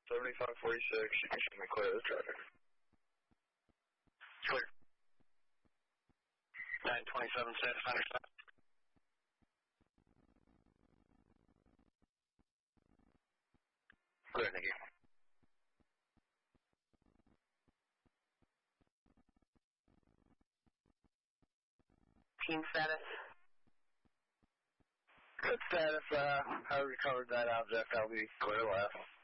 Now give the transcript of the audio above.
7546, you can show me clear the traffic. Clear. 927 status understand. Clear, thank you. Team status? Good status, I recovered that object, I'll be clear left.